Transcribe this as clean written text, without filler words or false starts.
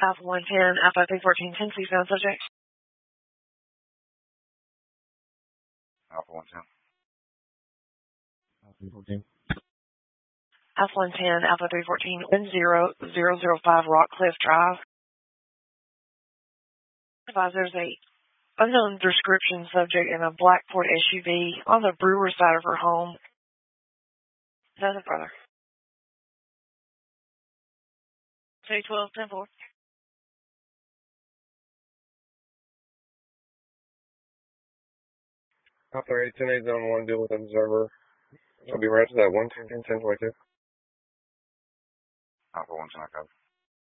Alpha 110, Alpha 314, Tennessee found subject. Alpha 110. Alpha 314. Alpha 110, Alpha 314, 10005 Rockcliffe Drive. Advise there's a unknown description subject in a black Ford SUV on the Brewer side of her home. Nothing further. 212, 10-4. Alpha 810, zone 1, deal with observer. I'll be right to that 110, 10, 22. Alpha 110, I copy.